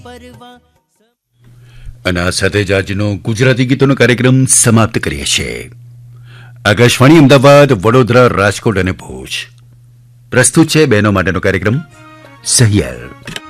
અને આ સાથે જ આજનો ગુજરાતી ગીતોનો કાર્યક્રમ સમાપ્ત કરીએ છીએ. આકાશવાણી અમદાવાદ, વડોદરા, રાજકોટ અને ભુજ પ્રસ્તુત છે બહેનો માટેનો કાર્યક્રમ સહિયર.